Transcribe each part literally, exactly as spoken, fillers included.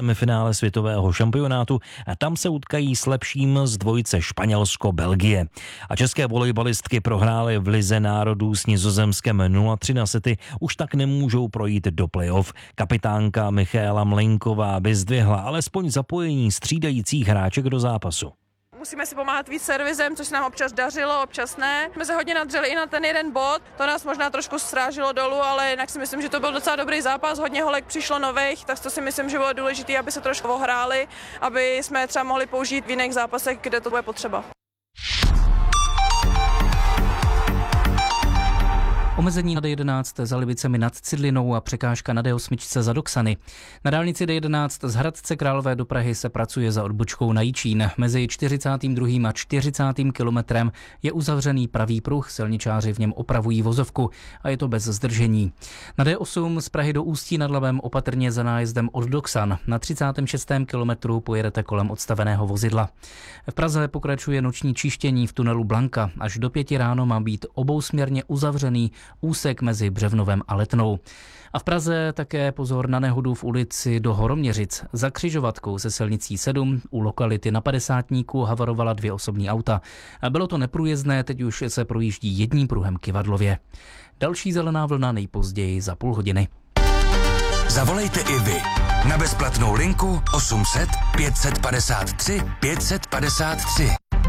semifinále světového šampionátu a tam se utkají s lepším z dvojice Španělsko-Belgie. A české volejbalistky prohrály v Lize národů s Nizozemskem nula tři na sety, už tak nemůžou projít do playoff. Kapitánka Michaela Mlejnková vyzdvihla alespoň zapojení střídajících hráček do zápasu. Musíme si pomáhat víc servisem, což se nám občas dařilo, občas ne. Jsme se hodně nadřeli i na ten jeden bod, to nás možná trošku srážilo dolů, ale jinak si myslím, že to byl docela dobrý zápas, hodně holek přišlo nových, tak to si myslím, že bylo důležité, aby se trošku ohráli, aby jsme třeba mohli použít v jiných zápasech, kde to bude potřeba. Omezení na D jedenáct za Libicemi nad Cidlinou a překážka na D osm za Doksany. Na dálnici D jedenáct z Hradce Králové do Prahy se pracuje za odbočkou na Jičín. Mezi čtyřicátým druhým a čtyřicátým kilometrem je uzavřený pravý pruh, silničáři v něm opravují vozovku a je to bez zdržení. Na D osm z Prahy do Ústí nad Labem opatrně za nájezdem od Doksan. Na třicátém šestém kilometru pojedete kolem odstaveného vozidla. V Praze pokračuje noční čištění v tunelu Blanka. Až do pěti ráno má být obousměrně uzavřený úsek mezi Břevnovem a Letnou. A v Praze také pozor na nehodu v ulici do Horoměřic. Za křižovatkou se silnicí sedm u lokality na Padesátníku havarovala dvě osobní auta. A bylo to neprůjezdné, teď už se projíždí jedním pruhem Kyvadlově. Další zelená vlna nejpozději za půl hodiny. Zavolejte i vy na bezplatnou linku osm set pět set padesát tři pět set padesát tři.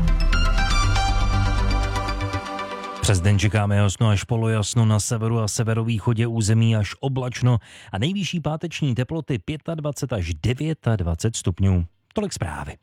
Přes den čekáme jasno až polojasno, na severu a severovýchodě území až oblačno a nejvyšší páteční teploty dvacet pět až dvacet devět stupňů. Tolik zprávy.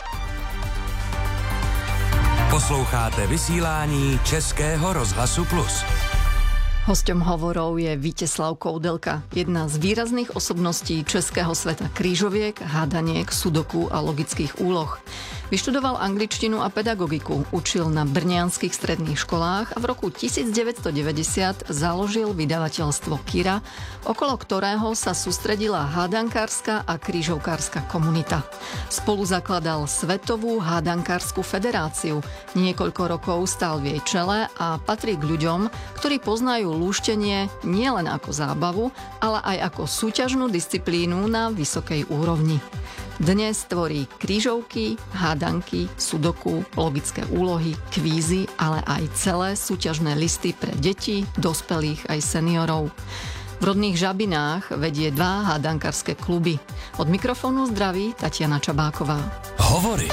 Posloucháte vysílání Českého rozhlasu Plus. Hosťom hovorov je Víteslav Koudelka, jedna z výrazných osobností českého sveta krížoviek, hádaniek, sudoku a logických úloh. Vyštudoval angličtinu a pedagogiku, učil na brňanských stredných školách a v roku devätnásťstodeväťdesiat založil vydavateľstvo Kira, okolo ktorého sa sústredila hádankárska a krížovkárska komunita. Spolu zakladal Svetovú hádankárskú federáciu, niekoľko rokov stál v jej čele a patrí k ľuďom, ktorí poznajú lúštenie nielen ako zábavu, ale aj ako súťažnú disciplínu na vysokej úrovni. Dnes tvorí krížovky, hádanky, sudoku, logické úlohy, kvízy, ale aj celé súťažné listy pre deti, dospelých aj seniorov. V rodných Žabinách vedie dva hádankárske kluby. Od mikrofónu zdraví Tatiana Čabáková. Hovory.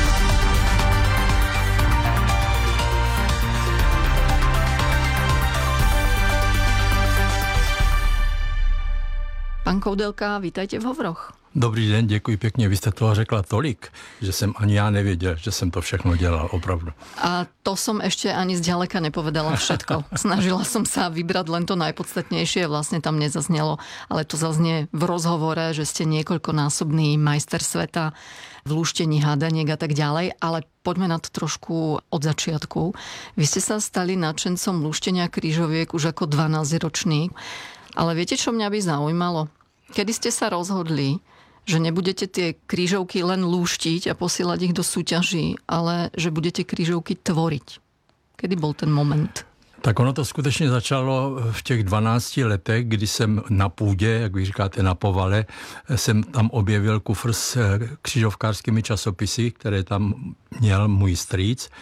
Pán Koudelka, vítajte v Hovoroch. Dobrý den, děkuji pěkně. Vy jste toho řekla tolik, že jsem ani já nevěděl, že jsem to všechno dělal, opravdu. A to som ešte ani zďaleka nepovedala všetko. Snažila som sa vybrať len to najpodstatnejšie, vlastne tam nezaznelo, ale to zaznie v rozhovore, že ste niekoľkonásobný majster sveta v lúštení hádaniek a tak ďalej, ale poďme na to trošku od začiatku. Vy ste sa stali nadšencom lúštenia krížoviek už ako dvanásťročný, ale viete, čo mňa by zaujímalo? Kedy ste sa rozhodli, že nebudete tie krížovky len lúštiť a posielať ich do súťaží, ale že budete krížovky tvoriť? Kedy bol ten moment? Tak ono to skutečně začalo v těch dvanácti letech, kdy jsem na půdě, jak vy říkáte, na povale, jsem tam objevil kufr s křižovkářskými časopisy, které tam měl můj strýc.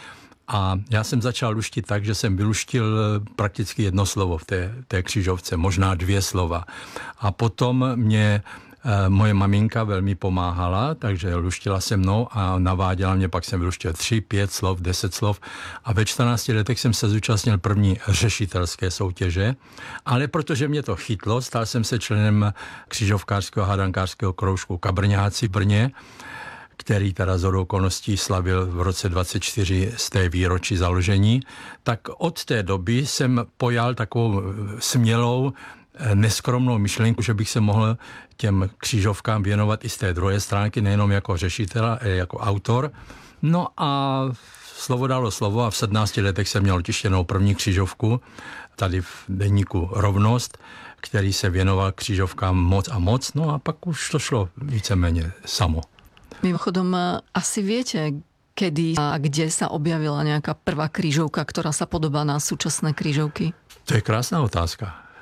A já jsem začal luštit tak, že jsem vyluštil prakticky jedno slovo v té, té křižovce, možná dvě slova. A potom mě e, moje maminka velmi pomáhala, takže luštila se mnou a naváděla mě, pak jsem vyluštil tři, pět slov, deset slov. A ve čtrnácti letech jsem se zúčastnil první řešitelské soutěže, ale protože mě to chytlo, stal jsem se členem křižovkářského a hádankářského kroužku Kabrňáci v Brně, který teda z okolností slavil v roce dvacet čtyři z té výročí založení, tak od té doby jsem pojal takovou smělou, neskromnou myšlenku, že bych se mohl těm křížovkám věnovat i z té druhé stránky, nejenom jako řešitel, ale jako autor. No a slovo dalo slovo a v sedmnácti letech jsem měl tištěnou první křížovku tady v deníku Rovnost, který se věnoval křížovkám moc a moc, no a pak už to šlo víceméně samo. Mimochodom, asi viete, kedy a kde sa objavila nejaká prvá krížovka, ktorá sa podobá na súčasné krížovky? To je krásná otázka.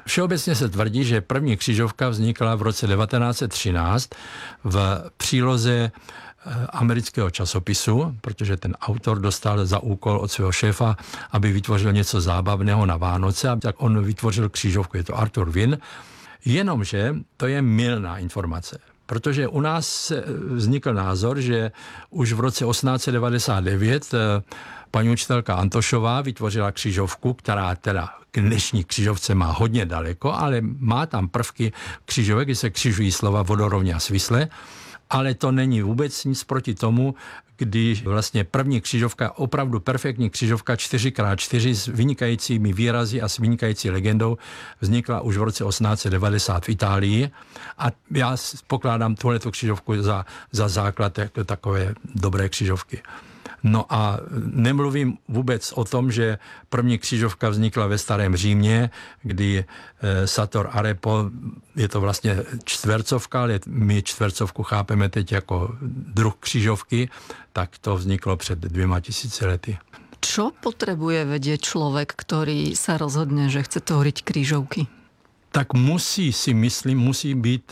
Všeobecně se tvrdí, že první křižovka vznikla v roce devatenáct set třináct v příloze amerického časopisu, protože ten autor dostal za úkol od svého šéfa, aby vytvořil něco zábavného na Vánoce, a tak on vytvořil křížovku, je to Arthur Wynne, jenomže to je mylná informace. Protože u nás vznikl názor, že už v roce osmnáct set devadesát devět paní učitelka Antošová vytvořila křižovku, která teda k dnešní křižovce má hodně daleko, ale má tam prvky křižovek, kdy se křižují slova vodorovně a svisle, ale to není vůbec nic proti tomu, když vlastně první křižovka, opravdu perfektní křižovka čtyři krát čtyři s vynikajícími výrazy a s vynikající legendou vznikla už v roce osmnáct set devadesát v Itálii a já pokládám tuhletu křižovku za, za základ jako takové dobré křižovky. No a nemluvím vůbec o tom, že první křižovka vznikla ve Starém Římě, kdy Sator Arepo, je to vlastně čtvercovka, ale my čtvercovku chápeme teď jako druh křižovky, tak to vzniklo před dvěma tisíci lety. Čo potrebuje vedieť človek, ktorý sa rozhodne, že chce tvoriť krížovky? Tak musí, si myslím, musí být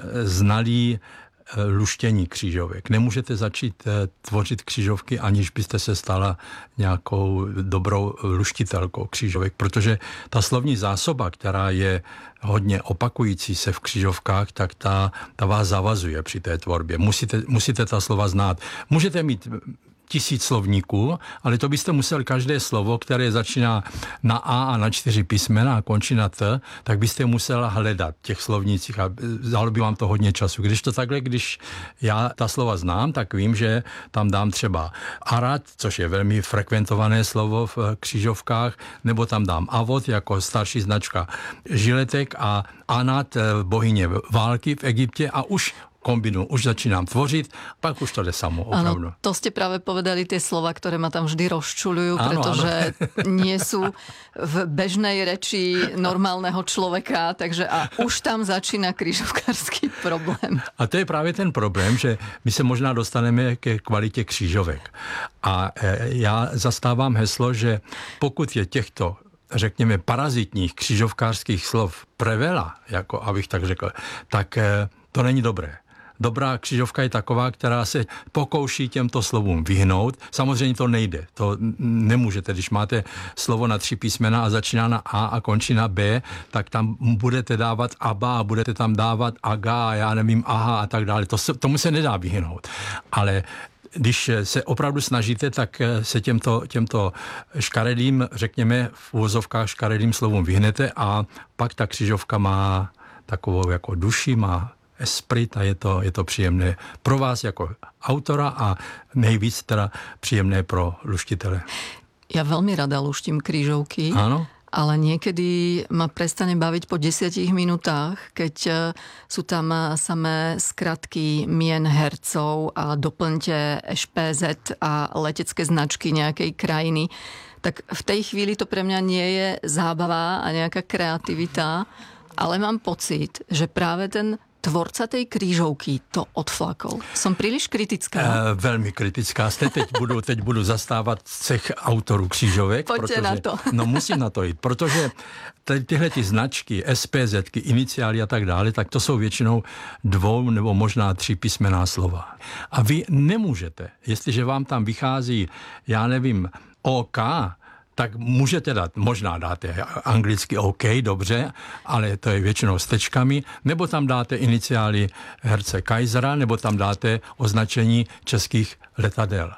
znalý luštění křížovek. Nemůžete začít tvořit křížovky, aniž byste se stala nějakou dobrou luštitelkou křížovek, protože ta slovní zásoba, která je hodně opakující se v křížovkách, tak ta, ta vás zavazuje při té tvorbě. Musíte, musíte ta slova znát. Můžete mít tisíc slovníků, ale to byste musel každé slovo, které začíná na A a na čtyři písmena a končí na T, tak byste musela hledat v těch slovnících a vzalo by vám to hodně času. Když to takhle, když já ta slova znám, tak vím, že tam dám třeba Arad, což je velmi frekventované slovo v křížovkách, nebo tam dám Avot jako starší značka žiletek a Anat, bohyně války v Egyptě a už kombinu, už začínám tvořit, pak už to jde samo, opravdu. Áno, to ste práve povedali tie slova, ktoré ma tam vždy rozčuľujú, pretože áno. nie sú v bežnej reči normálneho človeka, takže a už tam začína krížovkársky problém. A to je právě ten problém, že my se možná dostaneme ke kvalitě křížovek. A já zastávám heslo, že pokud je těchto řekněme parazitních křížovkářských slov prevela, jako abych tak řekl, tak to není dobré. Dobrá křižovka je taková, která se pokouší těmto slovům vyhnout. Samozřejmě to nejde. To nemůžete. Když máte slovo na tři písmena a začíná na A a končí na B, tak tam budete dávat aba a budete tam dávat aga a já nevím aha a tak dále. To se, tomu se nedá vyhnout. Ale když se opravdu snažíte, tak se těmto, těmto škaredým, řekněme v uvozovkách škaredým slovům vyhnete a pak ta křižovka má takovou jako duši, má esprit a je to, je to příjemné pro vás jako autora a nejvíc teda příjemné pro luštitele. Ja veľmi rada luštím krížovky. Áno. Ale niekedy ma prestane baviť po desiatich minútach, keď sú tam samé skratky mien hercov a doplňte eš pé zet a letecké značky nejakej krajiny. Tak v tej chvíli to pre mňa nie je zábava a nejaká kreativita, ale mám pocit, že práve ten tvorca tej krížovky to odflakol. Som príliš kritická. E, velmi kritická jste. Teď budu, teď budu zastávat cech autorů křížovek. Pojďte protože, na to. No musím na to jít, protože tyhle ty značky, es pé zetky, iniciály a tak dále, tak to jsou většinou dvou nebo možná tři písmená slova. A vy nemůžete, jestliže vám tam vychází, já nevím, OK, tak můžete dát, možná dáte anglicky OK, dobře, ale to je většinou s tečkami, nebo tam dáte iniciály herce Kaisera, nebo tam dáte označení českých letadel.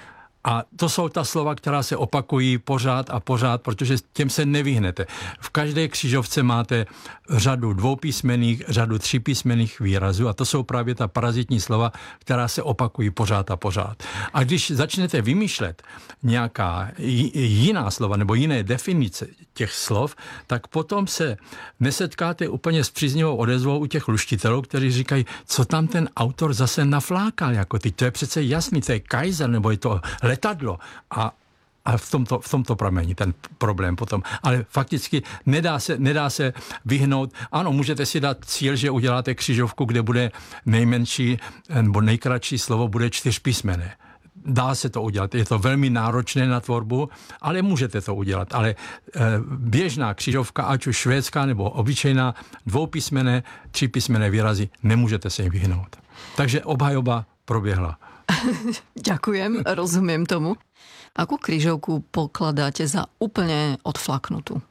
A to jsou ta slova, která se opakují pořád a pořád, protože těm se nevyhnete. V každé křižovce máte řadu dvoupísmenných, řadu třípísmenných výrazů a to jsou právě ta parazitní slova, která se opakují pořád a pořád. A když začnete vymýšlet nějaká jiná slova nebo jiné definice těch slov, tak potom se nesetkáte úplně s příznivou odezvou u těch luštitelů, kteří říkají, co tam ten autor zase naflákal, jako ty, to je přece jasný, to je Kaiser, nebo je to letadlo a, a v tomto, v tomto pramení ten problém potom. Ale fakticky nedá se, nedá se vyhnout. Ano, můžete si dát cíl, že uděláte křižovku, kde bude nejmenší nebo nejkratší slovo bude čtyřpísmené. dá se to udělat. Je to velmi náročné na tvorbu, ale můžete to udělat. Ale běžná křižovka, ať už švédská nebo obyčejná, dvoupísmené, třípísmené výrazy, nemůžete se jim vyhnout. Takže obhajoba proběhla. Ďakujem, rozumiem tomu. Akú krížovku pokladáte za úplne odflaknutú?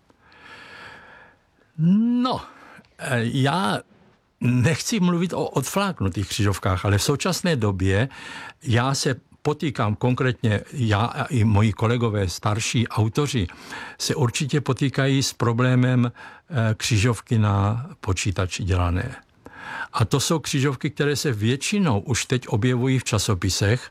No, já nechci mluvit o odfláknutých křižovkách, ale v současné době já se potýkám konkrétně, já a i moji kolegové, starší autoři, se určitě potýkají s problémem křižovky na počítači dělané. A to jsou křižovky, které se většinou už teď objevují v časopisech.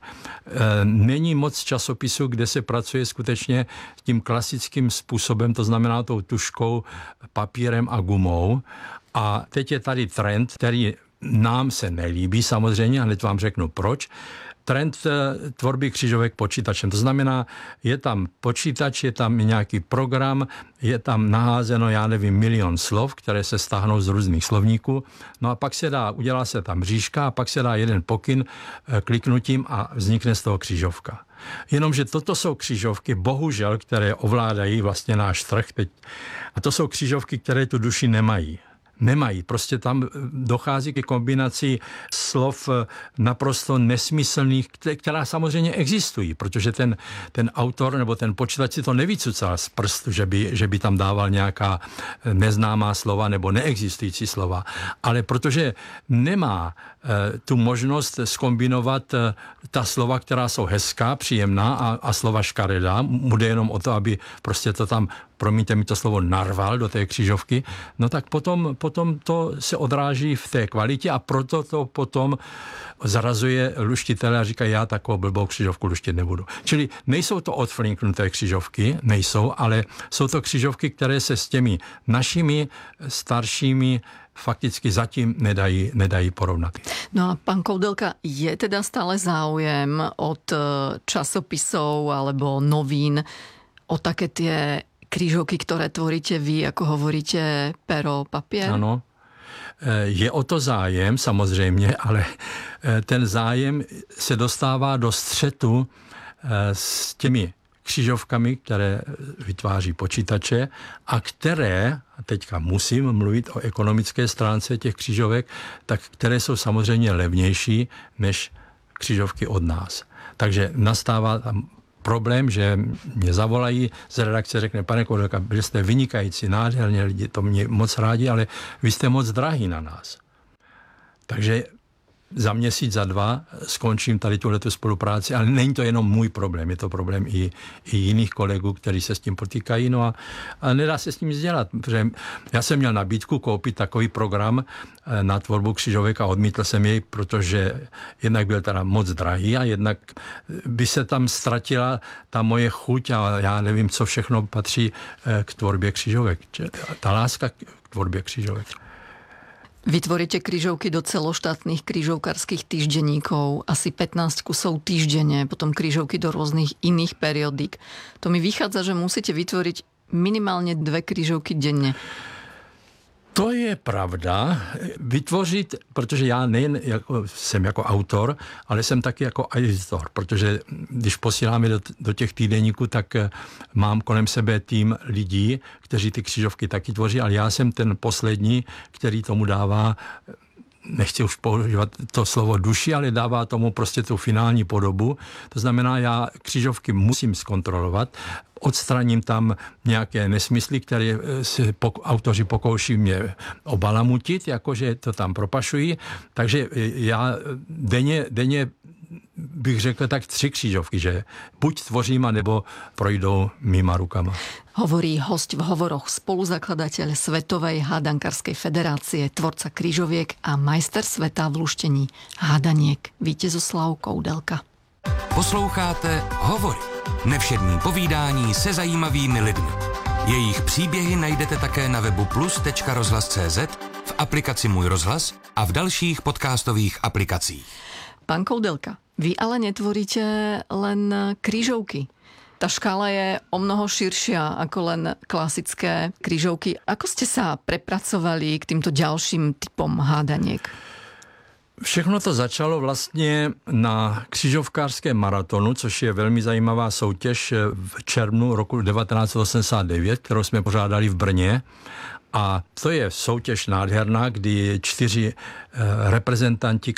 Není moc časopisů, kde se pracuje skutečně tím klasickým způsobem, to znamená tou tužkou, papírem a gumou. A teď je tady trend, který nám se nelíbí samozřejmě, hned vám řeknu proč. Trend tvorby křižovek počítačem. To znamená, je tam počítač, je tam nějaký program, je tam naházeno, já nevím, milion slov, které se stáhnou z různých slovníků. No a pak se dá, udělá se tam řížka a pak se dá jeden pokyn kliknutím a vznikne z toho křižovka. Jenomže toto jsou křižovky, bohužel, které ovládají vlastně náš trh teď. A to jsou křižovky, které tu duši nemají. Nemají. Prostě tam dochází ke kombinaci slov naprosto nesmyslných, která samozřejmě existují, protože ten, ten autor nebo ten počítač si to nevycucal z prstu, že by, že by tam dával nějaká neznámá slova nebo neexistující slova. Ale protože nemá e, tu možnost zkombinovat e, ta slova, která jsou hezká, příjemná a, a slova škaredá, bude jenom o to, aby prostě to tam, promiňte mi to slovo, narval do té křižovky, no tak potom, potom to se odráží v té kvalitě a proto to potom zarazuje luštitele a říká, já takovou blbou křižovku luštit nebudu. Čili nejsou to odflinknuté křižovky, nejsou, ale jsou to křižovky, které se s těmi našimi staršími fakticky zatím nedají, nedají porovnat. No a pán Koudelka, je teda stále záujem od časopisov alebo novín o také tie krížovky, ktoré tvoríte vy, ako hovoríte, pero, papier? Ano. Je o to zájem, samozřejmě, ale ten zájem se dostává do střetu s těmi křižovkami, které vytváří počítače a které, a teďka musím mluvit o ekonomické stránce těch křižovek, tak které jsou samozřejmě levnější než křižovky od nás. Takže nastává tam problém, že mě zavolají z redakce, řekne, pane Koudelka, byli jste vynikající, nádherně, lidi to mě moc rádi, ale vy jste moc drahý na nás. Takže za měsíc, za dva skončím tady tuhletu spolupráci, ale není to jenom můj problém, je to problém i, i jiných kolegů, kteří se s tím potýkají, no a, a nedá se s tím dělat, protože já jsem měl nabídku koupit takový program na tvorbu křižovek a odmítl jsem jej, protože jednak byl teda moc drahý a jednak by se tam ztratila ta moje chuť a já nevím, co všechno patří k tvorbě křižovek. Ta láska k tvorbě křižovek. Vytvoríte krížovky do celoštátnych krížovkarských týždenníkov, asi pätnásť kusov týždenne, potom krížovky do rôznych iných periodík. To mi vychádza, že musíte vytvoriť minimálne dve krížovky denne. To je pravda. Vytvořit, protože já nejen jako, jsem jako autor, ale jsem taky jako editor, protože když posíláme do, do těch týdeníků, tak mám kolem sebe tým lidí, kteří ty křižovky taky tvoří, ale já jsem ten poslední, který tomu dává, nechci už používat to slovo duši, ale dává tomu prostě tu finální podobu. To znamená, já křižovky musím zkontrolovat, odstraním tam nějaké nesmysly, které se pok- autoři pokouší mě obalamutit, jakože to tam propašují. Takže já denně, denně bych řekl tak tři křížovky, že buď tvořím, anebo projdou mýma rukama. Hovorí hosť v hovoroch spoluzakladateľ Svetovej hádankarskej federácie, tvorca krížoviek a majster sveta v luštení hádaniek Vítězoslav Koudelka. Posloucháte Hovory. Nevšední povídání se zajímavými lidmi. Jejich příběhy najdete také na webu plus tečka rozhlas tečka cz, v aplikaci Můj rozhlas a v dalších podcastových aplikacích. Pán Koudelka, vy ale netvoríte len krížovky. Tá škála je o mnoho širšia ako len klasické krížovky. Ako ste sa prepracovali k týmto ďalším typom hádaniek? Všechno to začalo vlastně na křižovkářském maratonu, což je velmi zajímavá soutěž v červnu roku devatenáct set osmdesát devět, kterou jsme pořádali v Brně. A to je soutěž nádherná, kdy čtyři reprezentanti